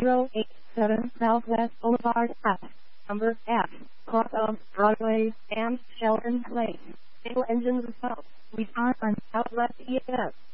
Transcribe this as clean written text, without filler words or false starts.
087 Southwest Boulevard F, number F, cross of Broadway and Shelton Place. Single engines of both. We are on Southwest ES.